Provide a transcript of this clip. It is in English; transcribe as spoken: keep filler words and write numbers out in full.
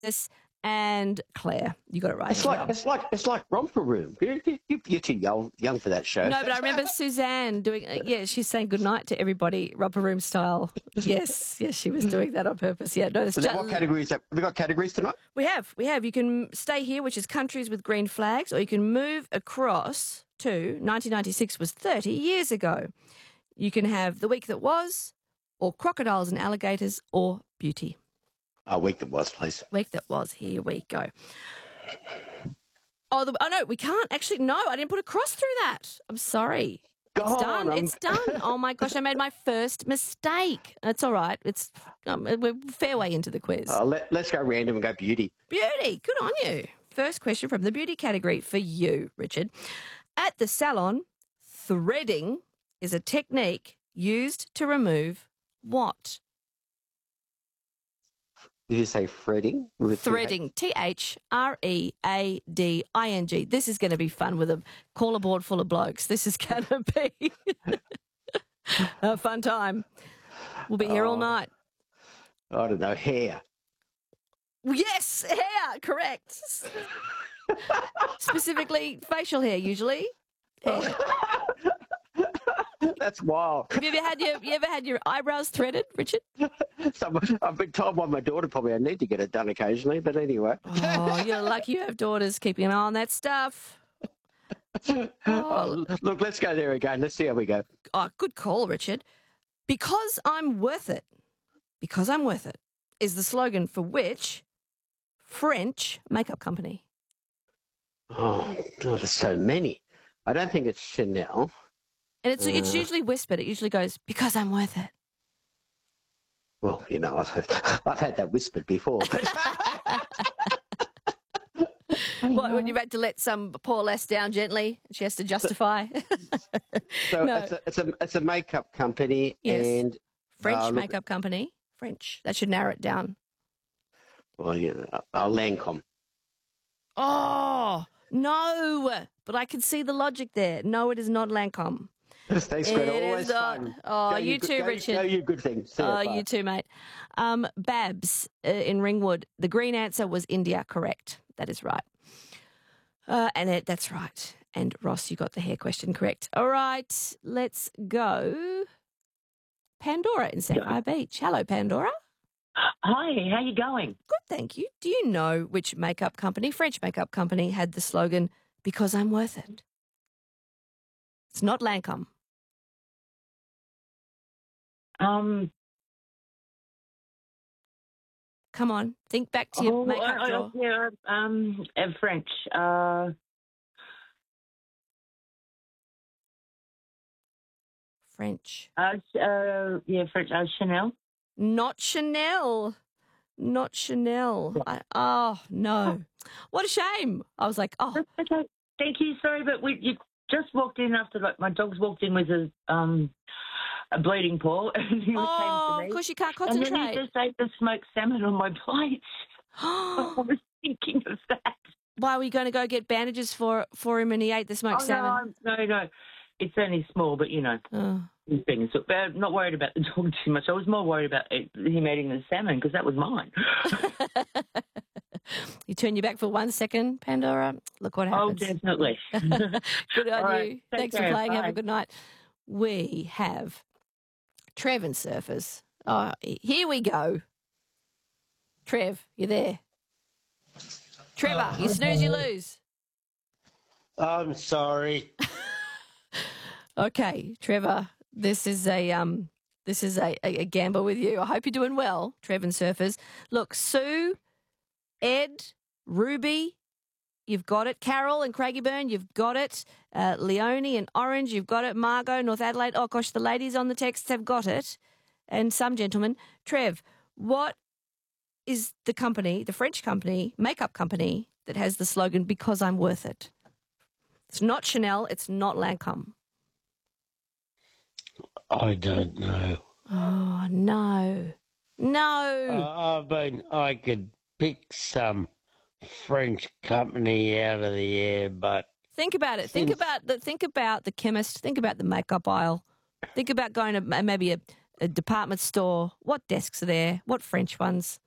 and Claire. You got it right. It's as like well. it's like it's like Romper Room. You, you, you're too young young for that show. No, but I remember Suzanne doing. Uh, yeah, she's saying goodnight to everybody, Romper Room style. Yes, yes, she was doing that on purpose. Yeah, no, it's So just, what categories? Have we got categories tonight? we have we have. You can stay here, which is countries with green flags, or you can move across to nineteen ninety-six was thirty years ago. You can have the week that was, or crocodiles and alligators, or beauty. A week that was, please. Week that was. Here we go. Oh, the, oh no, we can't actually. No, I didn't put a cross through that. I'm sorry. Go It's on, done. I'm- It's done. Oh my gosh, I made my first mistake. It's all right. It's um, we're fair way into the quiz. Uh, let, let's go random and go beauty. Beauty. Good on you. First question from the beauty category for you, Richard. At the salon, threading is a technique used to remove what? Did you say threading? With Threading. T H R E A D I N G. This is going to be fun with a caller board full of blokes. This is going to be a fun time. We'll be here all Oh. night. I don't know, hair. Yes, hair, correct. Specifically facial hair, usually. Hair. That's wild. Have you ever had your you ever had your eyebrows threaded, Richard? So, I've been told by my daughter probably I need to get it done occasionally, but anyway. Oh, you're lucky you have daughters keeping an eye on that stuff. Oh, Oh, look, let's go there again. Let's see how we go. oh, good call, Richard. Because I'm worth it. Because I'm worth it is the slogan for which French makeup company? Oh, God, there's so many. I don't think it's Chanel. And it's it's Uh. usually whispered. It usually goes, because I'm worth it. Well, you know, I've, I've had that whispered before. But What, when you've had to let some poor lass down gently, she has to justify. so No. it's, a, it's, a, it's a makeup company Yes. and, French Uh, look- makeup company. French. That should narrow it down. well, you know, uh, Lancome. Oh, no. But I can see the logic there. No, it is not Lancome. Thanks, Fred. It Always is not. fun. Oh, Go you good- too, go- Richard. Go you good thing. See ya, Oh, bye. you too, mate. Um, Babs uh, in Ringwood. The green answer was India. Correct. That is right. Uh, and it, that's right. And Ross, you got the hair question correct. All right, let's go. Pandora in Samurai Beach. Hello, Pandora. Hi, how you going? Good, thank you. Do you know which makeup company, French makeup company, had the slogan, because I'm worth it? It's not Lancome. Um, Come on, think back to your oh, makeup I, I, drawer. yeah, um, uh, French. Uh, French. uh, uh, yeah, French. Uh, Chanel. Not Chanel. Not Chanel. I, oh, no. What a shame. I was like, oh, Okay, thank you. Sorry, but we you just walked in after like my dog's walked in with a um a bleeding paw, and he oh, came to me. because you can't And then he concentrate. just ate the smoked salmon on my plate. I was thinking of that. Why were you going to go get bandages for for him and he ate the smoked Oh, salmon? no, no, no. It's only small, but you know. Oh. He's being so, but I'm not worried about the dog too much. I was more worried about it, him eating the salmon because that was mine. You turn your back for one second, Pandora. Look what Oh, happens. definitely. Good on All right, you. take Thanks for care. playing. Have a Bye. good night. We have Trev and Surfers. Oh, here we go. Trev, you there? Trevor, you snooze, you lose. I'm sorry. Okay, Trevor, this is a um, this is a, a, a gamble with you. I hope you're doing well, Trev and Surfers. Look, Sue, Ed, Ruby, you've got it. Carol and Craigieburn, you've got it. Uh, Leonie and Orange, you've got it. Margot, North Adelaide. Oh gosh, the ladies on the texts have got it, and some gentlemen. Trev, what is the company, the French company, makeup company that has the slogan "Because I'm worth it"? It's not Chanel. It's not Lancome. I don't know. Oh, no. No. Uh, I mean, I could pick some French company out of the air, but think about it. Think since- about the think about the chemist. Think about the makeup aisle. Think about going to ma- maybe a, a department store. What desks are there? What French ones?